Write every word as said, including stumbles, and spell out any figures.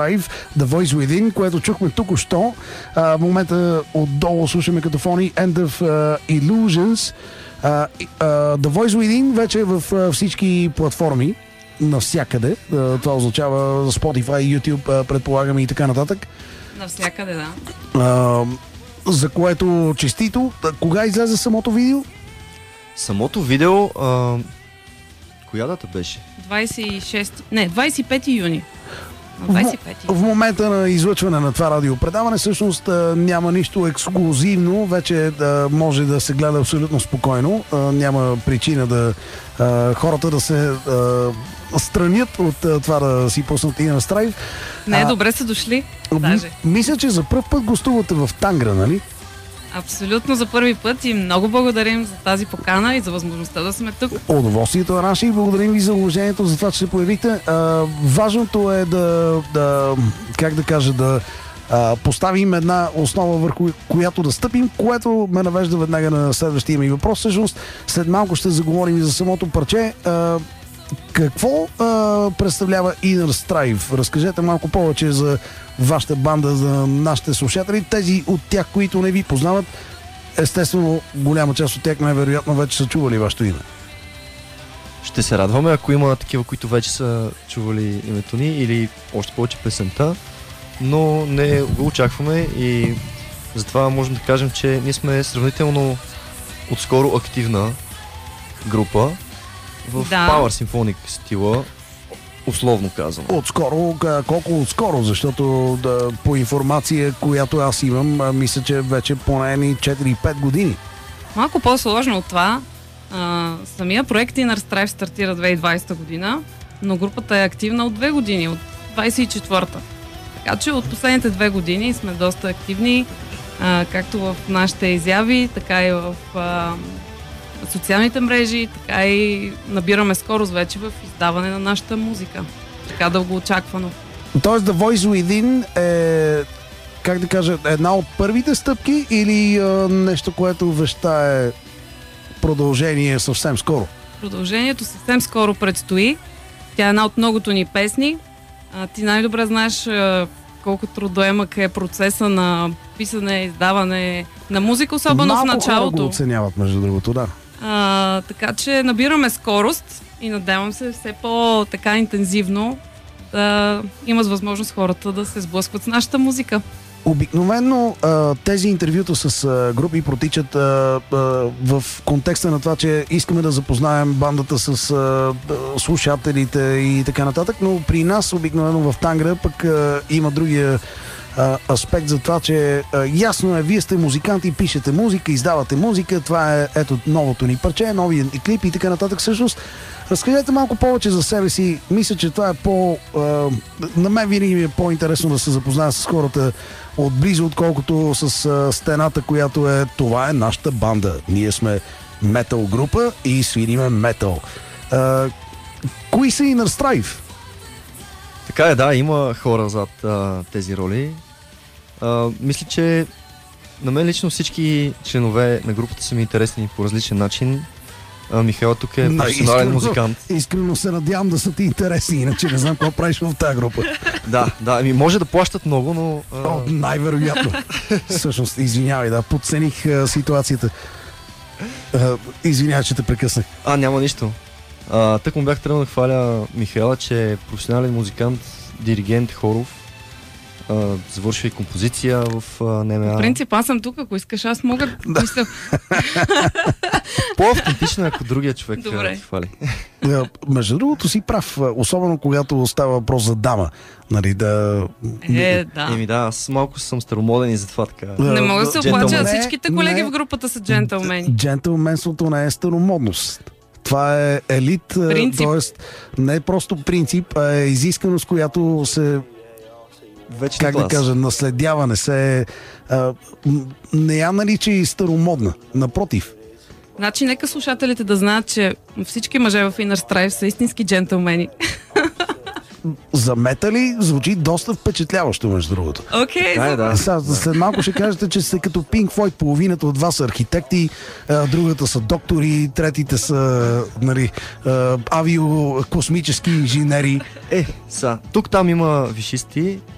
The Voice Within, което чухме току-що. В момента отдолу слушаме като фони End of uh, Illusions. Uh, uh, The Voice Within вече е в uh, всички платформи, навсякъде. Uh, това означава Spotify, YouTube, uh, предполагаме и така нататък. Навсякъде, да. Uh, за което честито. Кога излезе самото видео? Самото видео... Uh... Коя дата беше? двадесет и шести... Не, двадесет и пети юни. двадесет и пети. В, в момента на излъчване на това радиопредаване всъщност няма нищо ексклузивно, вече да може да се гледа абсолютно спокойно. Няма причина да хората да се странят от това да си пуснат и на Страйв. Не, добре са дошли. Даже. Мисля, че за пръв път гостувате в Тангра, нали? Абсолютно за първи път и много благодарим за тази покана и за възможността да сме тук. Удоволствието е наше и благодарим ви за уважението, за това, че се появихте. А, важното е да, да, как да кажа, да а, поставим една основа, върху която да стъпим, което ме навежда веднага на следващия ми въпрос. Всъщност, след малко ще заговорим и за самото парче. А, какво а, представлява Inner Strife? Разкажете малко повече за вашата банда, за нашите слушатели, тези от тях, които не ви познават. Естествено, голяма част от тях най-вероятно вече са чували вашето име. Ще се радваме, ако има такива, които вече са чували името ни или още повече песента, но не го очакваме и затова можем да кажем, че ние сме сравнително отскоро активна група в да. Power Symphonic стила, условно казвам. Отскоро, колко отскоро? Защото да, по информация, която аз имам, мисля, че вече поне четири-пет години. Малко по-сложно от това. А, самия проект Inner Strife стартира две хиляди и двадесета година, но групата е активна от две години, от двадесет и четвърта. Така че от последните две години сме доста активни, а, както в нашите изяви, така и в а, социалните мрежи, така и набираме скорост вече в издаване на нашата музика. Така дълго очаквано. Тоест The Voice Within е, как да кажа, една от първите стъпки или а, нещо, което вещае продължение съвсем скоро? Продължението съвсем скоро предстои. Тя е една от многото ни песни. А, ти най-добре знаеш а, колко трудоемък е процеса на писане, издаване на музика, особено малко в началото. Малко хора го оценяват, между другото, да. А, така че набираме скорост и надявам се все по-така интензивно да имат възможност хората да се сблъскват с нашата музика. Обикновено тези интервюта с групи протичат в контекста на това, че искаме да запознаем бандата с слушателите и така нататък, но при нас обикновено в Тангра пък има другия аспект за това, че ясно е, вие сте музиканти, пишете музика, издавате музика, това е ето новото ни парче, новия ни клип и така нататък. Всъщност, разкажете малко повече за себе си. Мисля, че това е по... А, на мен винаги ми е по-интересно да се запозная с хората отблизо, отколкото с а, стената, която е това е нашата банда. Ние сме метал група и свириме метал. А, кои са Inner Strife? Така е, да, има хора зад а, тези роли. А, мисля, че на мен лично всички членове на групата са ми интересни по различен начин. А, Михаил тук е професионален музикант. Искрено се надявам да са ти интересни, иначе не знам какво правиш в тази група. Да, да, ами може да плащат много, но... А... О, най-вероятно. Всъщност, извинявай, да, подцених а, ситуацията. А, извинявай, че те прекъснах. А, няма нищо. А, тък му бях тръгнал да хваля Михаила, че е професионален музикант, диригент, хоров. Uh, завършва и композиция в uh, НМА. В принцип, аз съм тук, ако искаш, аз мога да мисля. По-автентично, ако другия човек Добре. ти хвали. Между другото си прав, особено когато става въпрос за дама. Нали, да... Е, да. Еми да, аз малко съм старомоден и затова така. Не мога да се оплача, Не, всичките колеги не. в групата са джентълмени. Джентълменството не е старомодност. Това е елит, т.е. не е просто принцип, а е изисканост, която се Вече как клас. да кажа, наследяване се а, не я нарича и старомодна. Напротив. Значи, нека слушателите да знаят, че всички мъже в Inner Strife са истински джентълмени. За метали звучи доста впечатляващо, между другото. Окей, okay, да, да. Сега, след малко ще кажете, че сте като Pink Floyd, половината от вас са архитекти, а, другата са доктори, третите са нали, авиокосмически инженери. Е, са, тук там има висшисти,